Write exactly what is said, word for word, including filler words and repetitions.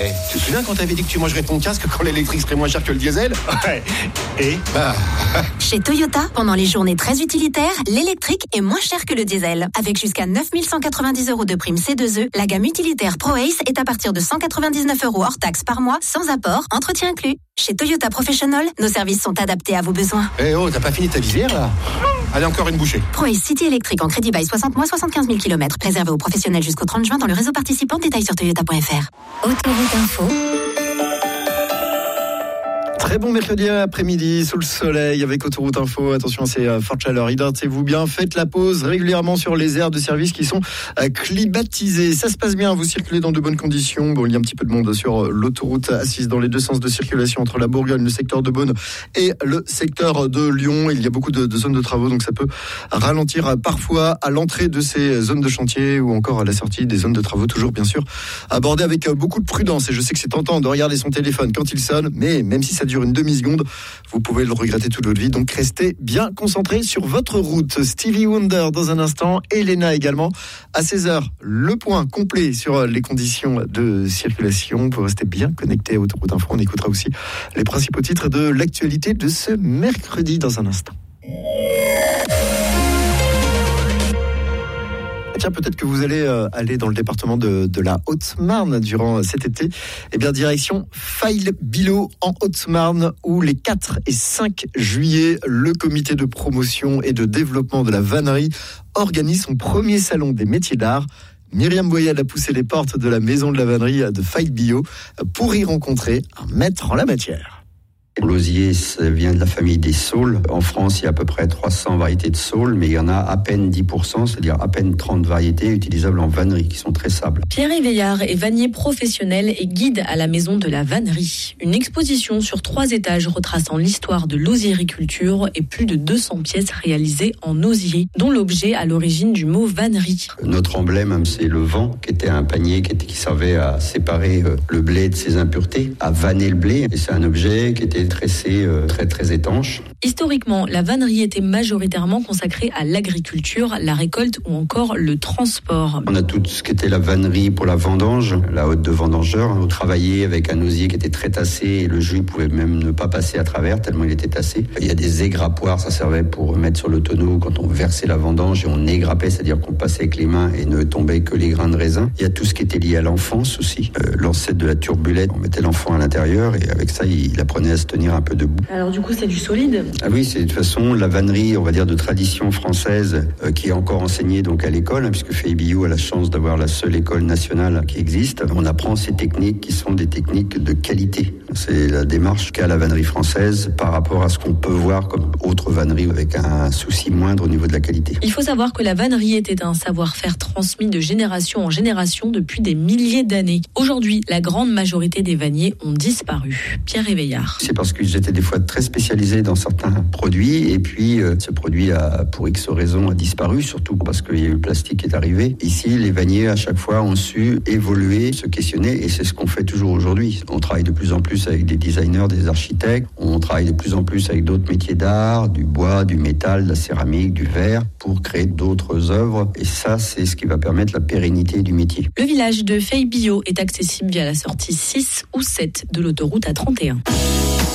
Ouais. Tu te souviens quand t'avais dit que tu mangerais ton casque quand l'électrique serait moins cher que le diesel? Ouais. Et bah... Chez Toyota, pendant les journées très utilitaires, l'électrique est moins cher que le diesel. Avec jusqu'à neuf mille cent quatre-vingt-dix euros de prime C deux E, la gamme utilitaire Pro Ace est à partir de cent quatre-vingt-dix-neuf euros hors taxe par mois, sans apport, entretien inclus. Chez Toyota Professional, nos services sont adaptés à vos besoins. Eh oh, t'as pas fini ta visière là? Allez, encore une bouchée. Pro Ace City électrique en crédit bail soixante mois, soixante-quinze mille kilomètres. Réservé aux professionnels jusqu'au trente juin dans le réseau participant. Détails sur toyota point f r. Autoroute Info. Très bon mercredi après-midi, sous le soleil, avec Autoroute Info. Attention à ces fortes chaleurs, hydratez-vous bien, faites la pause régulièrement sur les aires de service qui sont climatisées. Ça se passe bien, vous circulez dans de bonnes conditions. Bon, il y a un petit peu de monde sur l'autoroute A six dans les deux sens de circulation entre la Bourgogne, le secteur de Beaune et le secteur de Lyon. Il y a beaucoup de, de zones de travaux, donc ça peut ralentir parfois à l'entrée de ces zones de chantier ou encore à la sortie des zones de travaux. Toujours, bien sûr, abordé avec beaucoup de prudence. Et je sais que c'est tentant de regarder son téléphone quand il sonne, mais même si ça dure une demi-seconde, vous pouvez le regretter toute votre vie, donc restez bien concentrés sur votre route. Stevie Wonder dans un instant, Elena également à seize heures, le point complet sur les conditions de circulation. Vous restez bien connectés à Autoroute Info. On écoutera aussi les principaux titres de l'actualité de ce mercredi dans un instant. Tiens, peut-être que vous allez euh, aller dans le département de, de la Haute-Marne durant cet été. Eh bien, direction Faille-Bilot en Haute-Marne, où les quatre et cinq juillet, le comité de promotion et de développement de la vannerie organise son premier salon des métiers d'art. Myriam Boyal a poussé les portes de la maison de la vannerie de Faille-Bilot pour y rencontrer un maître en la matière. L'osier vient de la famille des saules. En France, il y a à peu près trois cents variétés de saules, mais il y en a à peine dix pour cent, c'est-à-dire à peine trente variétés utilisables en vannerie, qui sont très sables. Pierre Éveillard est vannier professionnel et guide à la maison de la vannerie. Une exposition sur trois étages retraçant l'histoire de l'osiericulture et plus de deux cents pièces réalisées en osier, dont l'objet à l'origine du mot vannerie. Notre emblème, c'est le vent, qui était un panier qui, était, qui servait à séparer le blé de ses impuretés, à vanner le blé. Et c'est un objet qui était tressé, euh, très très étanche. Historiquement, la vannerie était majoritairement consacrée à l'agriculture, la récolte ou encore le transport. On a tout ce qui était la vannerie pour la vendange, la hotte de vendangeur. On travaillait avec un osier qui était très tassé et le jus pouvait même ne pas passer à travers tellement il était tassé. Il y a des égrappoirs, ça servait pour mettre sur le tonneau quand on versait la vendange et on égrappait, c'est-à-dire qu'on passait avec les mains et ne tombait que les grains de raisin. Il y a tout ce qui était lié à l'enfance aussi. Euh, l'ancêtre de la turbulette, on mettait l'enfant à l'intérieur et avec ça, il apprenait à se tenir un peu debout. Alors du coup, c'est du solide? Ah oui, c'est de toute façon la vannerie, on va dire, de tradition française euh, qui est encore enseignée donc à l'école, hein, puisque Faille-Bilot a la chance d'avoir la seule école nationale qui existe. On apprend ces techniques qui sont des techniques de qualité. C'est la démarche qu'a la vannerie française par rapport à ce qu'on peut voir comme autre vannerie avec un souci moindre au niveau de la qualité. Il faut savoir que la vannerie était un savoir-faire transmis de génération en génération depuis des milliers d'années. Aujourd'hui, la grande majorité des vanniers ont disparu. Pierre Éveillard. C'est parce qu'ils étaient des fois très spécialisés dans certains produits et puis euh, ce produit a, pour X raisons, a disparu, surtout parce qu'il y a eu le plastique qui est arrivé. Ici, les vanniers à chaque fois ont su évoluer, se questionner et c'est ce qu'on fait toujours aujourd'hui. On travaille de plus en plus avec des designers, des architectes, on travaille de plus en plus avec d'autres métiers d'art, du bois, du métal, de la céramique, du verre, pour créer d'autres œuvres et ça, c'est ce qui va permettre la pérennité du métier. Le village de Faille-Bilot est accessible via la sortie six ou sept de l'autoroute A trente et un.